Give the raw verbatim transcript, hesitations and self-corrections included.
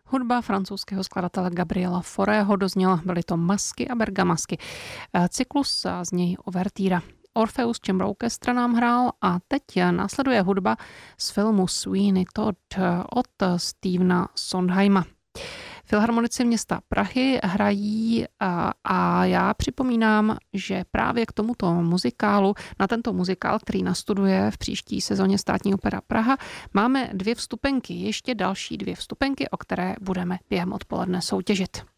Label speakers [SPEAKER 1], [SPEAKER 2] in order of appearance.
[SPEAKER 1] Hudba francouzského skladatele Gabriela Faurého dozněla, byly to Masky a Bergamasky. Cyklus a z něj Ouvertýra. Orpheus Chamber Orchestra nám hrál a teď následuje hudba z filmu Sweeney Todd od Stevena Sondheima. Filharmonici města Prahy hrají a, a já připomínám, že právě k tomuto muzikálu, na tento muzikál, který nastuduje v příští sezóně Státní opera Praha, máme dvě vstupenky, ještě další dvě vstupenky, o které budeme během odpoledne soutěžit.